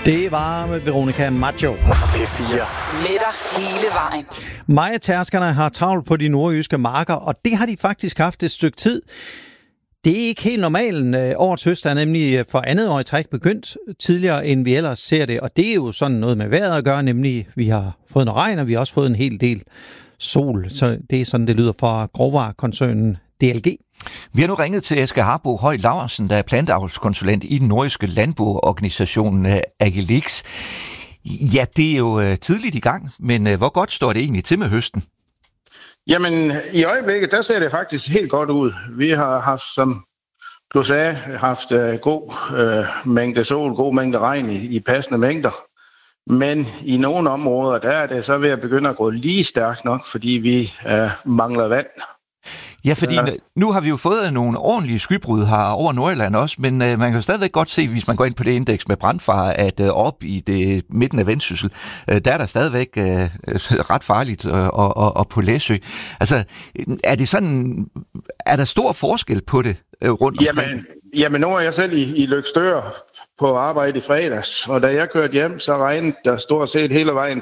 Det var med Veronica Maggio. P4. Letter hele vejen. Majetærskerne har travlt på de nordjyske marker, og det har de faktisk haft et stykke tid. Det er ikke helt normalt. Årets høst er nemlig for andet år i træk begyndt tidligere, end vi ellers ser det. Og det er jo sådan noget med vejret at gøre, nemlig vi har fået noget regn, og vi har også fået en hel del sol. Så det er sådan, det lyder fra grovvarekoncernen DLG. Vi har nu ringet til Eske Harbo Høj Laursen, der er planteavlskonsulent i den nordiske landboorganisation Agilix. Ja, det er jo tidligt i gang, men hvor godt står det egentlig til med høsten? Jamen, i øjeblikket, der ser det faktisk helt godt ud. Vi har haft, som du sagde, haft god mængde sol, god mængde regn i passende mængder. Men i nogle områder, der er det så ved at begynde at gå lige stærkt nok, fordi vi mangler vand. Ja, fordi nu har vi jo fået nogle ordentlige skybrud her over Nordjylland også, men man kan jo stadigvæk godt se, hvis man går ind på det indeks med brandfare, at op i det midten af Vendsyssel, der er der stadigvæk ret farligt og på Læsø. Altså, er der stor forskel på det rundt omkring? Jamen, nu er jeg selv i Løgstør på arbejde i fredags, og da jeg kørte hjem, så regnede der stort set hele vejen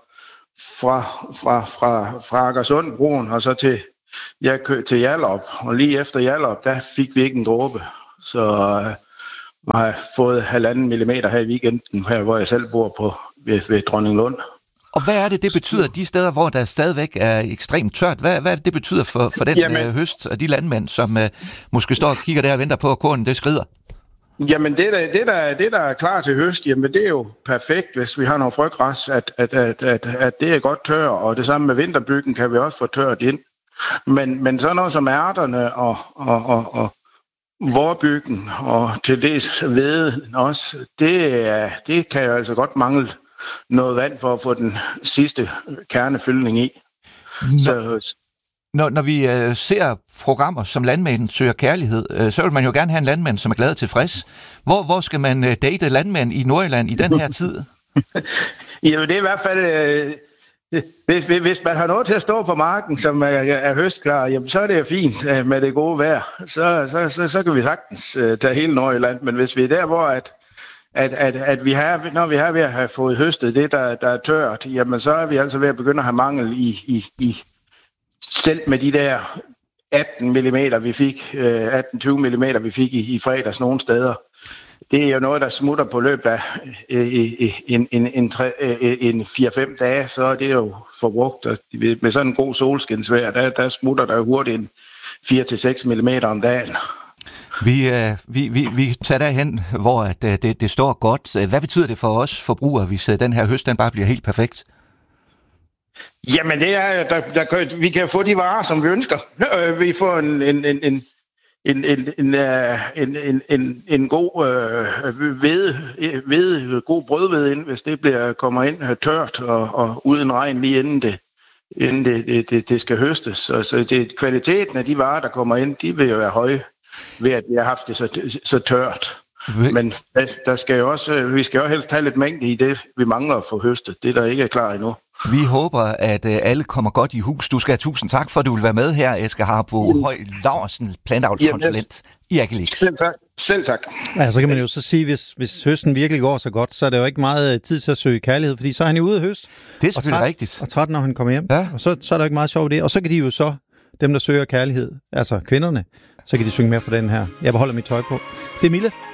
fra Akersundbroen og så til Hjallerup, og lige efter Hjallerup, der fik vi ikke en dråbe. Så har jeg fået 1,5 millimeter her i weekenden, her hvor jeg selv bor ved Dronninglund. Og hvad er det betyder de steder, hvor der stadigvæk er ekstremt tørt? Hvad er det betyder for den høst og de landmænd, som måske står og kigger der og venter på, at kornen det skrider? Jamen det der er klar til høst, jamen det er jo perfekt, hvis vi har noget frøgræs, at det er godt tør, og det samme med vinterbyggen kan vi også få tørt ind. Men sådan noget som ærterne og vorbyggen og til dels hvede også, det kan jo altså godt mangle noget vand for at få den sidste kernefyldning i. Når vi ser programmer som Landmænd søger kærlighed, så vil man jo gerne have en landmand, som er glad og tilfreds. Hvor skal man date landmænd i Nordjylland i den her tid? Jamen det er i hvert fald... Hvis man har noget til at stå på marken, som er høstklar, jamen, så er det jo fint med det gode vejr. Så kan vi sagtens tage hele Nordjylland. Men hvis vi er der, hvor når vi har ved at have fået høstet det, der er tørt, jamen, så er vi altså ved at begynde at have mangel i selv med de der 18 mm, vi fik, 18-20 mm, vi fik i fredags nogle steder. Det er jo noget, der smutter på løbet af en 4-5 dage, så er det jo forbrugt. Med sådan en god solskinsvejr, der smutter der hurtigt en 4-6 mm om dagen. Vi tager derhen, hvor det står godt. Hvad betyder det for os forbrugere, hvis den her høst den bare bliver helt perfekt? Jamen, det er, vi kan få de varer, som vi ønsker. Vi får en god god brødhvede ind, hvis det kommer ind tørt og uden regn lige inden det skal høstes. Så det, kvaliteten af de varer, der kommer ind, de vil jo være høje ved, at vi har haft det så tørt. Men der skal jo også, vi skal jo helst have lidt mængde i det, vi mangler at få høstet. Det, der ikke er klar endnu. Vi håber, at alle kommer godt i hus. Du skal have tusind tak, for at du vil være med her, Eske Harbo Høj Laursen, planteavlskonsulent i Agilix. Selv tak. Ja, så kan man jo så sige, hvis høsten virkelig går så godt, så er det jo ikke meget tid til at søge kærlighed, fordi så er han jo ude af høst. Det er selvfølgelig rigtigt. Og træt, når han kommer hjem. Ja. Og så er der jo ikke meget sjovt i det. Og så kan de jo så, dem der søger kærlighed, altså kvinderne, så kan de synge mere på den her. Jeg beholder mit tøj på. Det er Mille.